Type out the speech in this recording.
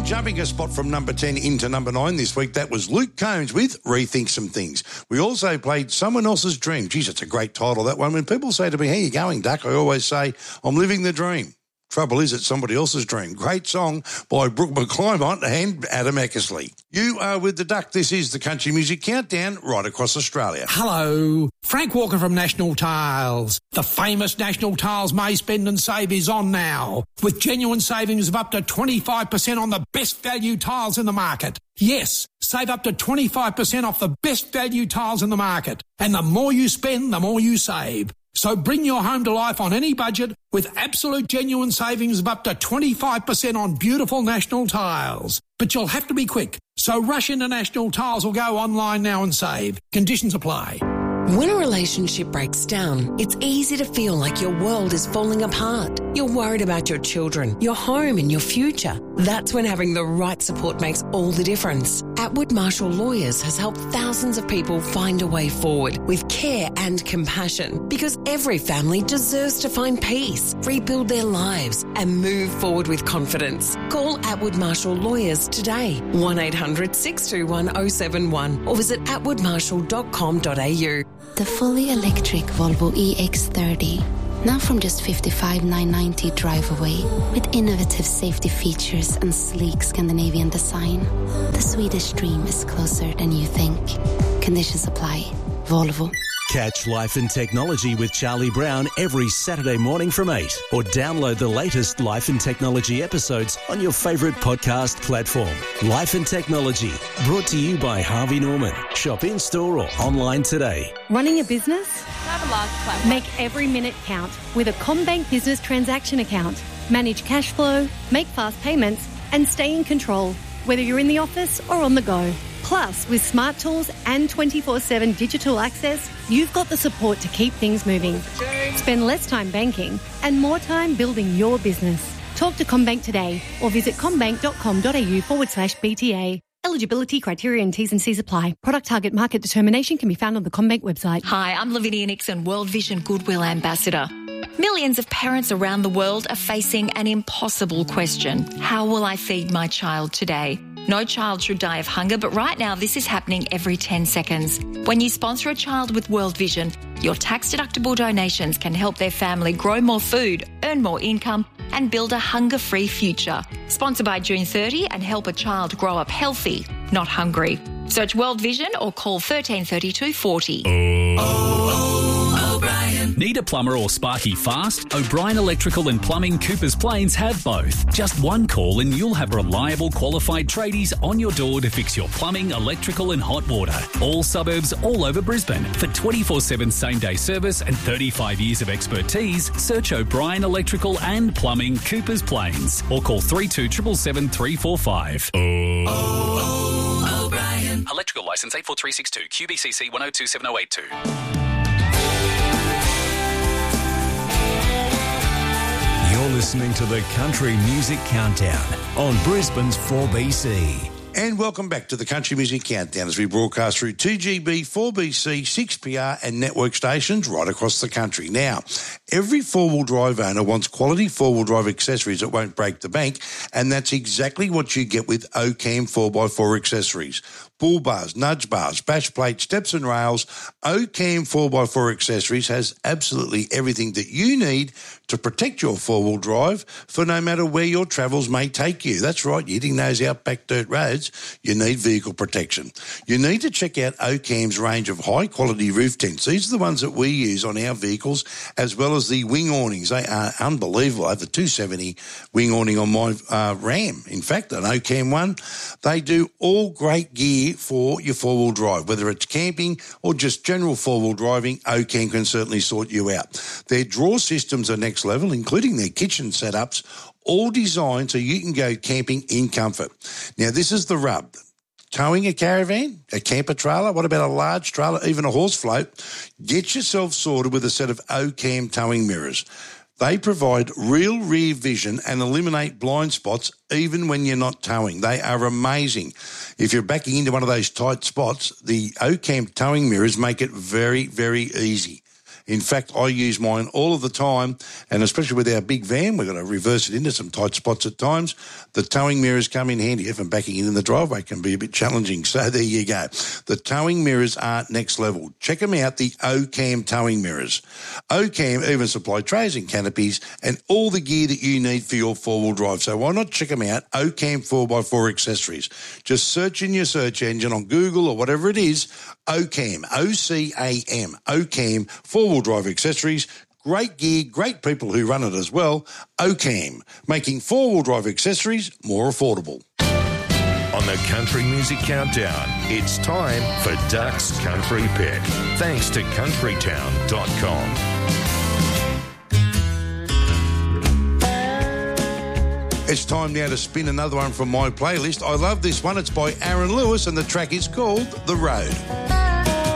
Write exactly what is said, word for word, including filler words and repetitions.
Jumping a spot from number ten into number nine this week, that was Luke Combs with Rethink Some Things. We also played Someone Else's Dream. Geez, that's a great title, that one. When people say to me, how you going, Duck? I always say, I'm living the dream. Trouble is, it's somebody else's dream. Great song by Brooke McClymont and Adam Eckersley. You are with the Duck. This is the Country Music Countdown right across Australia. Hello, Frank Walker from National Tiles. The famous National Tiles May Spend and Save is on now, with genuine savings of up to twenty-five percent on the best value tiles in the market. Yes, save up to twenty-five percent off the best value tiles in the market. And the more you spend, the more you save. So bring your home to life on any budget with absolute genuine savings of up to twenty-five percent on beautiful National Tiles. But you'll have to be quick. So rush into National Tiles or go online now and save. Conditions apply. When a relationship breaks down, it's easy to feel like your world is falling apart. You're worried about your children, your home and your future. That's when having the right support makes all the difference. Atwood Marshall Lawyers has helped thousands of people find a way forward with care and compassion, because every family deserves to find peace, rebuild their lives and move forward with confidence. Call Atwood Marshall Lawyers today, one eight hundred six two one oh seven one, or visit atwood marshall dot com dot a u. The fully electric Volvo E X thirty, now from just fifty-five thousand nine hundred ninety drive away, with innovative safety features and sleek Scandinavian design. The Swedish dream is closer than you think. Conditions apply. Volvo. Catch Life and Technology with Charlie Brown every Saturday morning from eight, or download the latest Life and Technology episodes on your favourite podcast platform. Life and Technology, brought to you by Harvey Norman. Shop in-store or online today. Running a business? Make every minute count with a CommBank Business Transaction Account. Manage cash flow, make fast payments and stay in control, whether you're in the office or on the go. Plus, with smart tools and twenty-four seven digital access, you've got the support to keep things moving. Spend less time banking and more time building your business. Talk to CommBank today or visit commbank.com.au forward slash BTA. Eligibility criteria and T's and C's apply. Product target market determination can be found on the CommBank website. Hi, I'm Lavinia Nixon, World Vision Goodwill Ambassador. Millions of parents around the world are facing an impossible question. How will I feed my child today? No child should die of hunger, but right now this is happening every ten seconds. When you sponsor a child with World Vision, your tax-deductible donations can help their family grow more food, earn more income, and build a hunger-free future. Sponsor by June thirtieth and help a child grow up healthy, not hungry. Search World Vision or call one three three two, four zero. Oh, oh, O'Brien. Need a plumber or sparky fast? O'Brien Electrical and Plumbing Coopers Plains have both. Just one call and you'll have reliable qualified tradies on your door to fix your plumbing, electrical and hot water. All suburbs all over Brisbane. For twenty-four seven same-day service and thirty-five years of expertise, search O'Brien Electrical and Plumbing Coopers Plains or call three two seven seven, three four five. Oh, oh, O'Brien. Electrical licence eight four three six two, Q B C C one oh two seven oh eight two. You're listening to the Country Music Countdown on Brisbane's four B C. And welcome back to the Country Music Countdown as we broadcast through two G B, four B C, six P R and network stations right across the country. Now, every four-wheel drive owner wants quality four-wheel drive accessories that won't break the bank, and that's exactly what you get with Ocam four by four accessories. Bull bars, nudge bars, bash plates, steps and rails, Ocam four by four accessories has absolutely everything that you need to protect your four-wheel drive for no matter where your travels may take you. That's right, you're hitting those outback dirt roads, you need vehicle protection. You need to check out Ocam's range of high-quality roof tents. These are the ones that we use on our vehicles, as well as the wing awnings. They are unbelievable. I have the two seventy wing awning on my uh, Ram. In fact, an Ocam one. They do all great gear for your four-wheel drive, whether it's camping or just general four-wheel driving. Ocam can certainly sort you out. Their drawer systems are next level, including their kitchen setups, all designed so you can go camping in comfort. Now, this is the rub. Towing a caravan, a camper trailer, what about a large trailer, even a horse float? Get yourself sorted with a set of Ocam towing mirrors. They provide real rear vision and eliminate blind spots even when you're not towing. They are amazing. If you're backing into one of those tight spots, the Ocam towing mirrors make it very, very easy. In fact, I use mine all of the time, and especially with our big van, we've got to reverse it into some tight spots at times. The towing mirrors come in handy. Even backing in in the driveway can be a bit challenging. So there you go. The towing mirrors are next level. Check them out, the Ocam towing mirrors. Ocam even supply trays and canopies and all the gear that you need for your four-wheel drive. So why not check them out, Ocam four by four accessories. Just search in your search engine on Google or whatever it is, Ocam, O C A M, Ocam four-wheel drive accessories. Great gear, great people who run it as well. Ocam, making four-wheel drive accessories more affordable. On the Country Music Countdown, it's time for Duck's Country Pick. Thanks to country town dot com. It's time now to spin another one from my playlist. I love this one. It's by Aaron Lewis and the track is called The Road.